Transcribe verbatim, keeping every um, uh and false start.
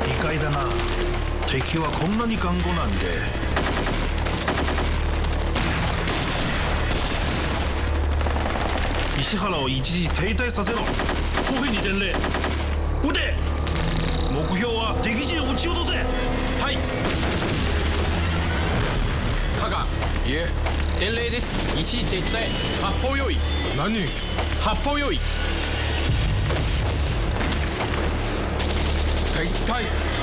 意外だな。敵はこんなに頑固なんで。石原を一時停滞させろ。歩兵に伝令。撃て。目標は敵陣を撃ち落とせ。 はい。加賀。 いえ。 伝令です。一時撤退。発砲用意。 何？ 発砲用意。 撤退。